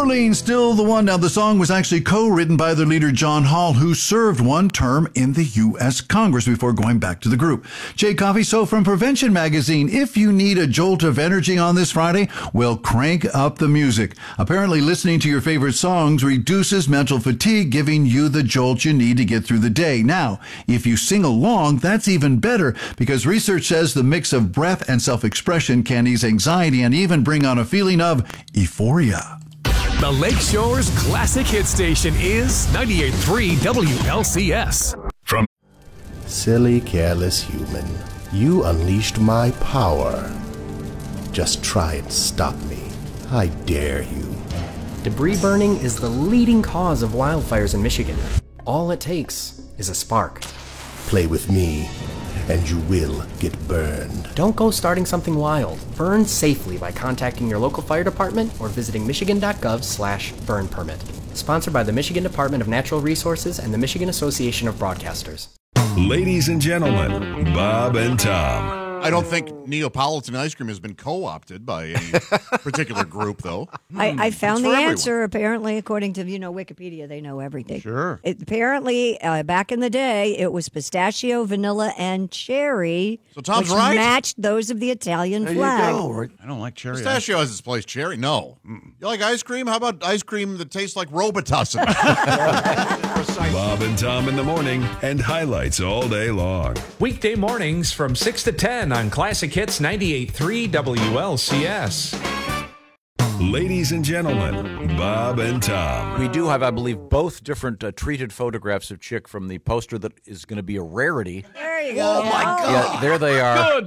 Orleans, still the one. Now, the song was actually co-written by their leader, John Hall, who served one term in the U.S. Congress before going back to the group. Jay Coffey, so from Prevention Magazine, if you need a jolt of energy on this Friday, well, crank up the music. Apparently, listening to your favorite songs reduces mental fatigue, giving you the jolt you need to get through the day. Now, if you sing along, that's even better, because research says the mix of breath and self-expression can ease anxiety and even bring on a feeling of euphoria. The Lakeshore's classic hit station is 98.3 WLCS. From Silly, careless human, you unleashed my power. Just try and stop me. I dare you. Debris burning is the leading cause of wildfires in Michigan. All it takes is a spark. Play with me, and you will get burned. Don't go starting something wild. Burn safely by contacting your local fire department or visiting michigan.gov/burn permit. Sponsored by the Michigan Department of Natural Resources and the Michigan Association of Broadcasters. Ladies and gentlemen, Bob and Tom. I don't think Neapolitan ice cream has been co-opted by any particular group, though. I found the everyone. answer. Apparently, according to Wikipedia, they know everything. Sure. Apparently, back in the day, it was pistachio, vanilla, and cherry, So Tom's which right. matched those of the Italian flag. I don't like cherry. Pistachio has its place. Cherry, no. You like ice cream? How about ice cream that tastes like Robitussin? Bob and Tom in the morning and highlights all day long. Weekday mornings from 6 to 10 on Classic Hits 98.3 WLCS. Ladies and gentlemen, Bob and Tom. We do have, I believe, both different treated photographs of Chick from the poster that is going to be a rarity. There you go. Oh, my God. Yeah, there they are.